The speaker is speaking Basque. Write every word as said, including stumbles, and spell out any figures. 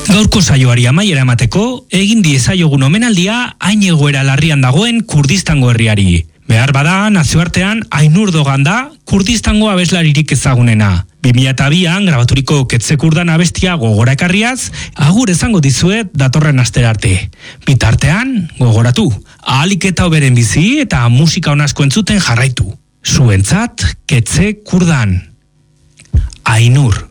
Gaurko saioari amaiera emateko, egin diezaiogun omenaldia hain egoera larrian dagoen Kurdistango herriari. Behar bada, nazioartean Ainur Dogan da Kurdistango abeslaririk ezagunena. bi mila bian grabaturiko Ketze Kurdan abestia gogora ekarriaz, agur esango dizuet datorren astera arte. Bitartean, gogoratu, ahalik eta hoberen bizi eta musika onasko entzuten jarraitu. Zuentzat, Ketze Kurdan. Ainur.